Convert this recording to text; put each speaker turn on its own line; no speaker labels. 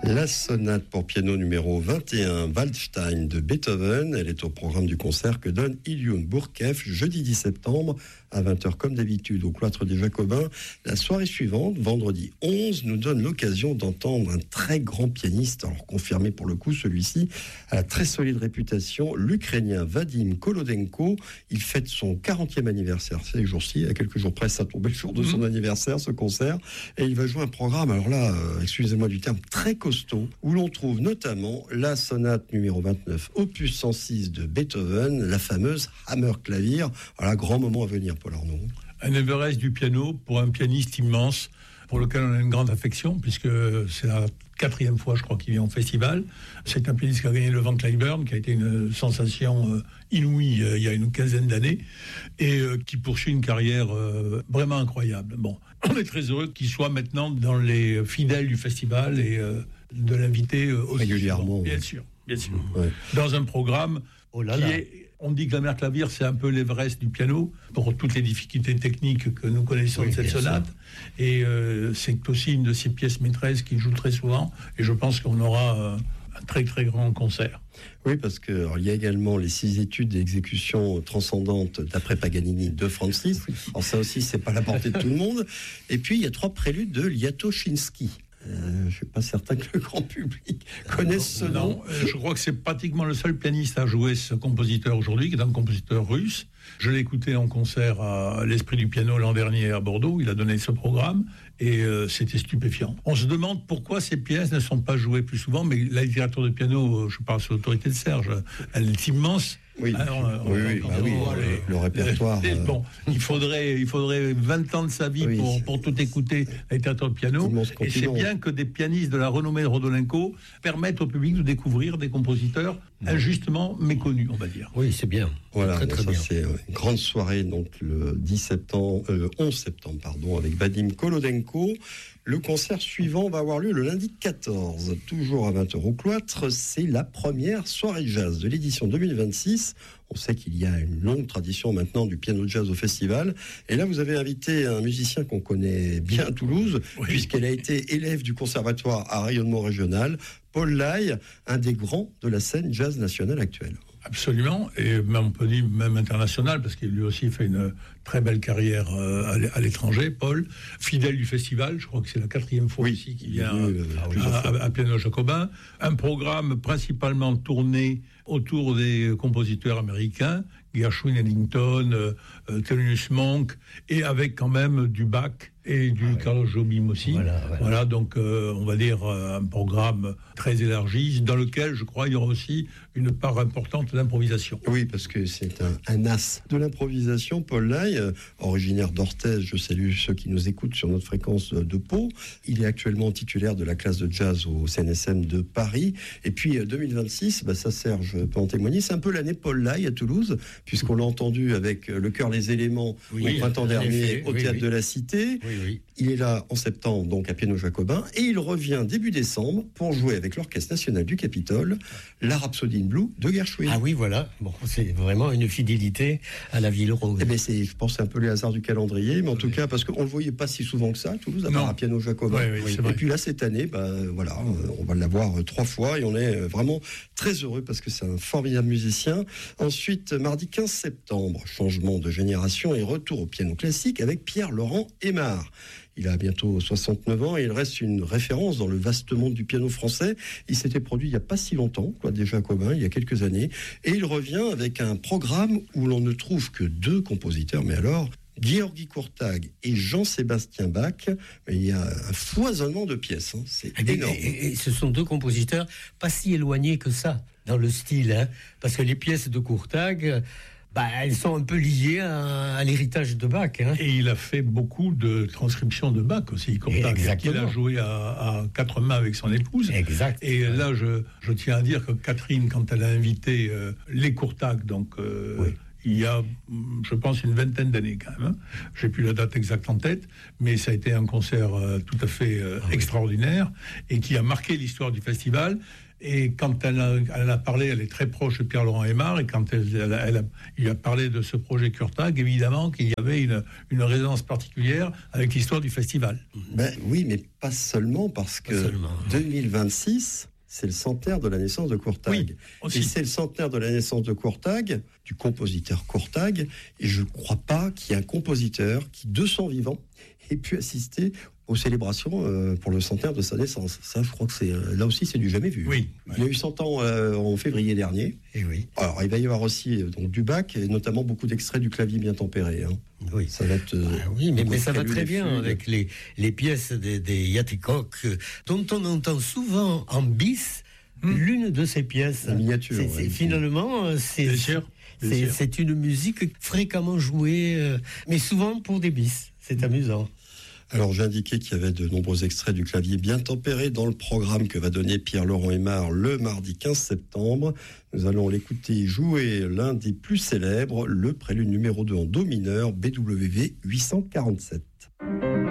La sonate pour piano numéro 21, Waldstein de Beethoven. Elle est au programme du concert que donne Ilion Bourkeff jeudi 10 septembre à 20h comme d'habitude au cloître des Jacobins. La soirée suivante, vendredi 11, nous donne l'occasion d'entendre un très grand pianiste, alors confirmé pour le coup celui-ci, à la très solide réputation, l'Ukrainien Vadim Kolodenko. Il fête son 40e anniversaire ces jours-ci, à quelques jours près, ça tombait le jour de son anniversaire, ce concert, et il va jouer un programme, alors là, excusez-moi du terme, très costaud, où l'on trouve notamment la sonate numéro 29, opus 106 de Beethoven, la fameuse Hammerklavier. Voilà, grand moment à venir, Paul Arnaud.
Un Everest du piano pour un pianiste immense, pour lequel on a une grande affection, puisque c'est la 4e fois, je crois, qu'il vient au festival. C'est un pianiste qui a gagné le Van Cliburn, qui a été une sensation inouïe il y a une quinzaine d'années, et qui poursuit une carrière vraiment incroyable. Bon, on est très heureux qu'il soit maintenant dans les fidèles du festival et de l'inviter aussi
régulièrement.
Bien sûr.
Ouais.
Dans un programme qui est... On dit que la Hammerklavier, c'est un peu l'Everest du piano, pour toutes les difficultés techniques que nous connaissons de cette sonate. Sûr. Et c'est aussi une de ces pièces maîtresses qu'il joue très souvent. Et je pense qu'on aura un très très grand concert.
Oui, parce qu'il y a également les 6 études d'exécution transcendantes d'après Paganini de Franz Liszt. Alors ça aussi, c'est pas la portée de tout le monde. Et puis, il y a 3 préludes de Liatoshinsky. Je ne suis pas certain que le grand public connaisse ce nom.
Je crois que c'est pratiquement le seul pianiste à jouer ce compositeur aujourd'hui, qui est un compositeur russe. Je l'ai écouté en concert à l'Esprit du piano l'an dernier à Bordeaux. Il a donné ce programme et c'était stupéfiant. On se demande pourquoi ces pièces ne sont pas jouées plus souvent, mais la littérature de piano, je parle sous l'autorité de Serge, elle est immense.
Oui, le répertoire.
Bon, il faudrait 20 ans de sa vie pour tout écouter la littérature de piano. Et c'est bien que des pianistes de la renommée de Rodolenko permettent au public de découvrir des compositeurs injustement méconnus, on va dire.
Oui, c'est bien.
Voilà,
très bien.
C'est une grande soirée, donc le 11 septembre, avec Vadim Kolodenko. Le concert suivant va avoir lieu le lundi 14, toujours à 20h au cloître. C'est la première soirée jazz de l'édition 2026. On sait qu'il y a une longue tradition maintenant du piano jazz au festival. Et là, vous avez invité un musicien qu'on connaît bien à Toulouse, puisqu'elle a été élève du conservatoire à rayonnement régional, Paul Lay, un des grands de la scène jazz nationale actuelle.
Absolument, et même, on peut dire même international, parce qu'il lui aussi fait une très belle carrière à l'étranger, Paul, fidèle du festival, je crois que c'est la 4e fois ici qu'il vient à Piano Jacobin, un programme principalement tourné autour des compositeurs américains, Gershwin, Ellington, Thelonious Monk, et avec quand même du Bach et du Carlos Jobim aussi. Voilà, donc on va dire un programme très élargi, dans lequel je crois il y aura aussi une part importante d'improvisation.
Oui, parce que c'est un as de l'improvisation, Paul Lay, originaire d'Orthez. Je salue ceux qui nous écoutent sur notre fréquence de Pau. Il est actuellement titulaire de la classe de jazz au CNSM de Paris. Et puis 2026, ça Serge peut en témoigner, c'est un peu l'année Paul Lay à Toulouse, puisqu'on l'a entendu avec le chœur Les Éléments au printemps dernier au Théâtre de la Cité. Il est là en septembre, donc à Piano Jacobin, et il revient début décembre pour jouer avec l'Orchestre National du Capitole la Rhapsody in Blue de Gershwin.
Ah oui, voilà. Bon, c'est vraiment une fidélité à la ville rose.
Je pense c'est un peu les hasards du calendrier, mais en tout cas, parce qu'on ne le voyait pas si souvent que ça, à Toulouse, à part à Piano Jacobin. Et puis là, cette année, on va l'avoir 3 fois, et on est vraiment très heureux, parce que c'est un formidable musicien. Ensuite, mardi 15 septembre, changement de génération et retour au piano classique avec Pierre-Laurent Aimard. Il a bientôt 69 ans et il reste une référence dans le vaste monde du piano français. Il s'était produit il n'y a pas si longtemps, déjà Jacobin, il y a quelques années. Et il revient avec un programme où l'on ne trouve que 2 compositeurs, mais alors Georgi Kurtág et Jean-Sébastien Bach. Il y a un foisonnement de pièces, c'est énorme.
Et ce sont 2 compositeurs pas si éloignés que ça dans le style, parce que les pièces de Kurtág, elles sont un peu liées à l'héritage de Bach.
Et il a fait beaucoup de transcriptions de Bach aussi, Kurtág, qu'il a joué à 4 mains avec son épouse.
Exact.
Et là, je tiens à dire que Catherine, quand elle a invité les Kurtág, donc il y a, je pense, une vingtaine d'années quand même. J'ai plus la date exacte en tête, mais ça a été un concert tout à fait extraordinaire et qui a marqué l'histoire du festival. Et quand elle a parlé, elle est très proche de Pierre-Laurent Aimard, et quand il a parlé de ce projet Kurtag, évidemment qu'il y avait une résonance particulière avec l'histoire du festival.
Oui, mais pas seulement, parce que 2026, c'est le centenaire de la naissance de Kurtag. Oui, et c'est le centenaire de la naissance de Kurtag, du compositeur Kurtag, et je ne crois pas qu'il y ait un compositeur qui, de son vivant, ait pu assister aux célébrations pour le centenaire de sa naissance. Ça, je crois que c'est là aussi, c'est du jamais vu.
Oui.
Il a eu 100 ans en février dernier.
Et oui.
Alors, il va y avoir aussi donc, du Bach, et notamment beaucoup d'extraits du Clavier bien tempéré.
Oui.
Ça va être...
oui, mais ça va très bien avec les pièces des Yatikok, dont on entend souvent en bis l'une de ces pièces.
La miniature.
Finalement, c'est une musique fréquemment jouée, mais souvent pour des bis. C'est amusant.
Alors, j'ai indiqué qu'il y avait de nombreux extraits du Clavier bien tempéré dans le programme que va donner Pierre-Laurent Aimard le mardi 15 septembre. Nous allons l'écouter jouer l'un des plus célèbres, le prélude numéro 2 en do mineur, BWV 847.